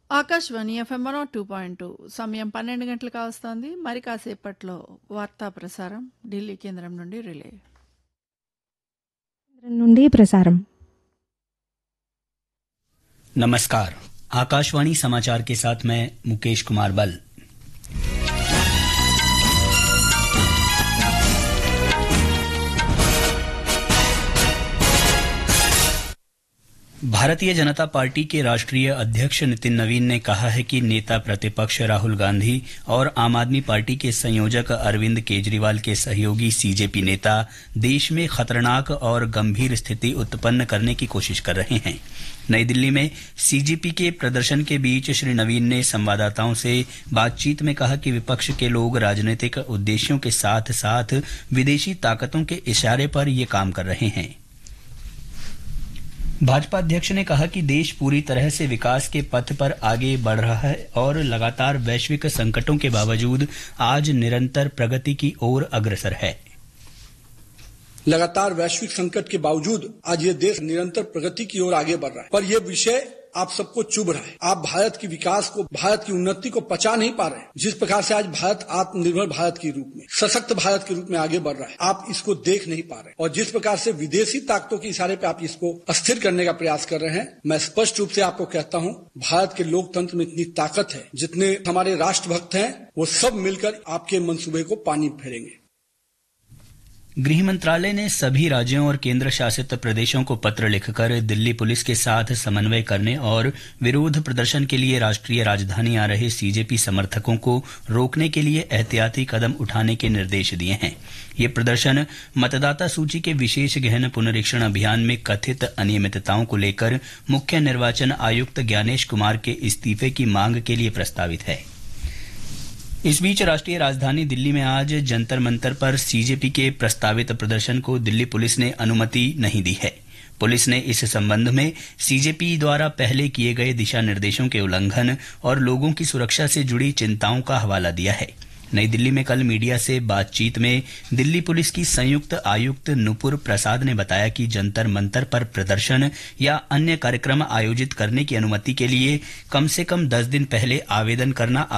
Akashvani FM 102.2 సమయం 12 గంటలు కావస్తోంది. మరి కాసేపట్లో వార్తా ప్రసారం ఢిల్లీ కేంద్రం నుండి రిలే. నుండి ప్రసారం. नमस्कार, आकाशवाणी समाचार के साथ मैं मुकेश कुमार बल। भारतीय जनता पार्टी के राष्ट्रीय अध्यक्ष नितिन नवीन ने कहा है कि नेता प्रतिपक्ष राहुल गांधी और आम आदमी पार्टी के संयोजक अरविंद केजरीवाल के सहयोगी सीजेपी नेता देश में खतरनाक और गंभीर स्थिति उत्पन्न करने की कोशिश कर रहे हैं। नई दिल्ली में सीजेपी के प्रदर्शन के बीच श्री नवीन ने संवाददाताओं से बातचीत में कहा कि विपक्ष के लोग राजनीतिक उद्देश्यों के साथ साथ विदेशी ताकतों के इशारे पर ये काम कर रहे हैं। भाजपा अध्यक्ष ने कहा कि देश पूरी तरह से विकास के पथ पर आगे बढ़ रहा है और लगातार वैश्विक संकटों के बावजूद आज निरंतर प्रगति की ओर अग्रसर है। लगातार वैश्विक संकट के बावजूद आज ये देश निरंतर प्रगति की ओर आगे बढ़ रहा है, पर यह विषय आप सबको चुभ रहा है। आप भारत की विकास को, भारत की उन्नति को पचा नहीं पा रहे हैं। जिस प्रकार से आज भारत आत्मनिर्भर भारत के रूप में, सशक्त भारत के रूप में आगे बढ़ रहा है, आप इसको देख नहीं पा रहे। और जिस प्रकार से विदेशी ताकतों के इशारे पे आप इसको अस्थिर करने का प्रयास कर रहे हैं, मैं स्पष्ट रूप से आपको कहता हूं, भारत के लोकतंत्र में इतनी ताकत है, जितने हमारे राष्ट्रभक्त हैं वो सब मिलकर आपके मंसूबे को पानी फेरेंगे। गृह मंत्रालय ने सभी राज्यों और केंद्र शासित प्रदेशों को पत्र लिखकर दिल्ली पुलिस के साथ समन्वय करने और विरोध प्रदर्शन के लिए राष्ट्रीय राजधानी आ रहे सीजेपी समर्थकों को रोकने के लिए एहतियाती कदम उठाने के निर्देश दिए हैं। ये प्रदर्शन मतदाता सूची के विशेष गहन पुनरीक्षण अभियान में कथित अनियमितताओं को लेकर मुख्य निर्वाचन आयुक्त ज्ञानेश कुमार के इस्तीफे की मांग के लिए प्रस्तावित है। इस बीच राष्ट्रीय राजधानी दिल्ली में आज जंतर मंतर पर सीजेपी के प्रस्तावित प्रदर्शन को दिल्ली पुलिस ने अनुमति नहीं दी है। पुलिस ने इस संबंध में सीजेपी द्वारा पहले किए गए दिशा निर्देशों के उल्लंघन और लोगों की सुरक्षा से जुड़ी चिंताओं का हवाला दिया है। नई दिल्ली में कल मीडिया से बातचीत में दिल्ली पुलिस की संयुक्त आयुक्त नुपुर प्रसाद ने बताया कि जंतर मंतर पर प्रदर्शन या अन्य कार्यक्रम आयोजित करने की अनुमति के लिए कम से कम 10 दिन पहले आवेदन करना